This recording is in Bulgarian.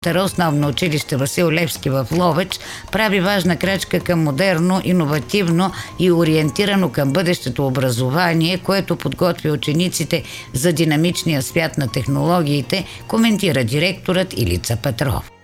Основно училище Васил Левски в Ловеч прави важна крачка към модерно, иновативно и ориентирано към бъдещето образование, което подготвя учениците за динамичния свят на технологиите, коментира директорът Илица Петров.